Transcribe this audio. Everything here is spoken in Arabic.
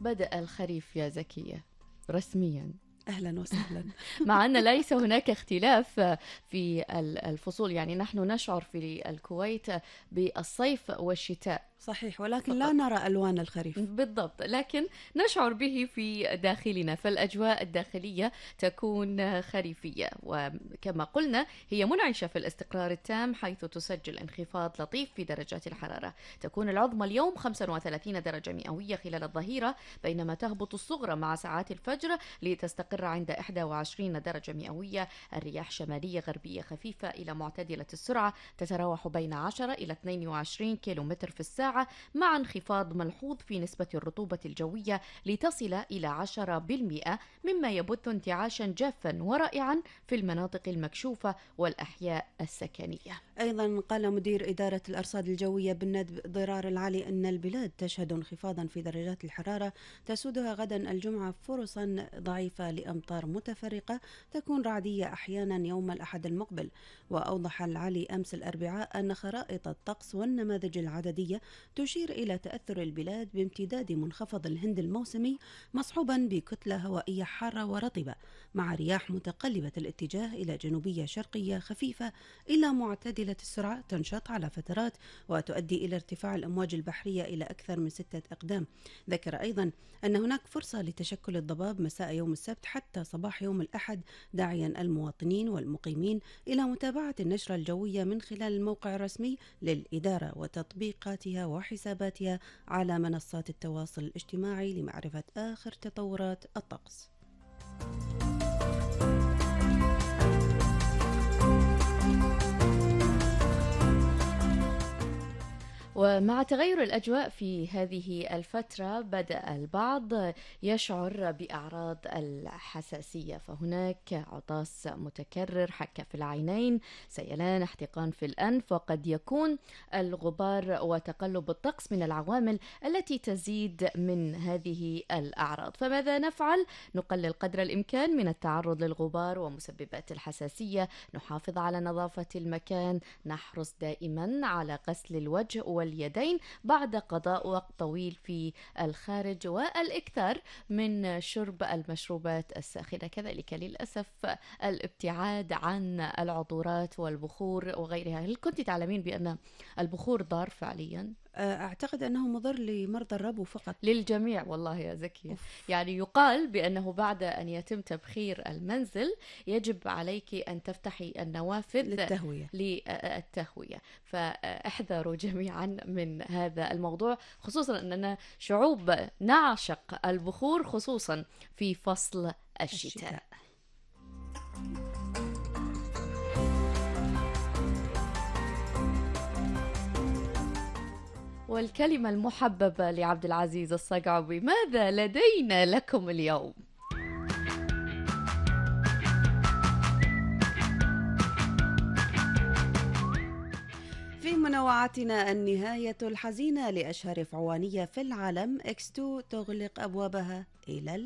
بدأ الخريف يا زكية رسميا. أهلا وسهلا. مع أن ليس هناك اختلاف في الفصول، يعني نحن نشعر في الكويت بالصيف والشتاء صحيح، ولكن فقط. لا نرى ألوان الخريف بالضبط، لكن نشعر به في داخلنا، فالأجواء الداخلية تكون خريفية، وكما قلنا هي منعشة في الاستقرار التام، حيث تسجل انخفاض لطيف في درجات الحرارة. تكون العظمى اليوم 35 درجة مئوية خلال الظهيرة، بينما تهبط الصغرى مع ساعات الفجر لتستقر عند 21 درجة مئوية. الرياح شمالية غربية خفيفة إلى معتدلة السرعة، تتراوح بين 10 إلى 22 كيلومتر في الساعة، مع انخفاض ملحوظ في نسبة الرطوبة الجوية لتصل إلى 10%، مما يبث انتعاشا جافا ورائعا في المناطق المكشوفة والأحياء السكنية. أيضا قال مدير إدارة الأرصاد الجوية بالندب ضرار العلي أن البلاد تشهد انخفاضا في درجات الحرارة تسودها غدا الجمعة فرصا ضعيفة لأمطار متفرقة تكون رعدية أحيانا يوم الأحد المقبل. وأوضح العلي أمس الأربعاء أن خرائط الطقس والنماذج العددية تشير إلى تأثر البلاد بامتداد منخفض الهند الموسمي مصحوبا بكتلة هوائية حارة ورطبة، مع رياح متقلبة الاتجاه إلى جنوبية شرقية خفيفة إلى معتدلة السرعة تنشط على فترات وتؤدي إلى ارتفاع الأمواج البحرية إلى أكثر من 6 أقدام. ذكر أيضا أن هناك فرصة لتشكل الضباب مساء يوم السبت حتى صباح يوم الأحد، داعيا المواطنين والمقيمين إلى متابعة النشرة الجوية من خلال الموقع الرسمي للإدارة وتطبيقاتها وحساباتها على منصات التواصل الاجتماعي لمعرفة آخر تطورات الطقس. ومع تغير الأجواء في هذه الفترة بدأ البعض يشعر بأعراض الحساسية، فهناك عطاس متكرر، حكة في العينين، سيلان، احتقان في الأنف، وقد يكون الغبار وتقلب الطقس من العوامل التي تزيد من هذه الأعراض. فماذا نفعل؟ نقلل قدر الإمكان من التعرض للغبار ومسببات الحساسية، نحافظ على نظافة المكان، نحرص دائما على غسل الوجه واليدين بعد قضاء وقت طويل في الخارج، والإكثار من شرب المشروبات الساخنة، كذلك للأسف الابتعاد عن العطورات والبخور وغيرها. هل كنت تعلمين بأن البخور ضار فعليا؟ أعتقد أنه مضر لمرضى الربو فقط. للجميع والله يا زكية. يعني يقال بأنه بعد أن يتم تبخير المنزل يجب عليك أن تفتحي النوافذ للتهوية، فاحذروا جميعا من هذا الموضوع، خصوصا أننا شعوب نعشق البخور خصوصا في فصل الشتاء. والكلمة المحببة لعبد العزيز الصقعبي: ماذا لدينا لكم اليوم؟ في منوعاتنا النهاية الحزينة لأشهر فعوانية في العالم، إكس2 تغلق أبوابها إلى